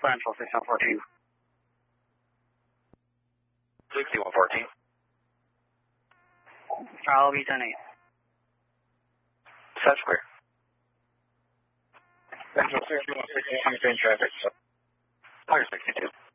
Central 6114. 6114. I'll be 10-8. Set square. Central 6116, maintain traffic. Fire 62.